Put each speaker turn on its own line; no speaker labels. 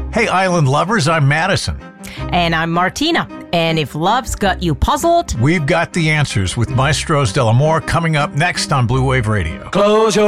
Hey, Island lovers, I'm Madison.
And I'm Martina. And if love's got you puzzled,
we've got the answers with Maestros Del Amor coming up next on Blue Wave Radio.
Close your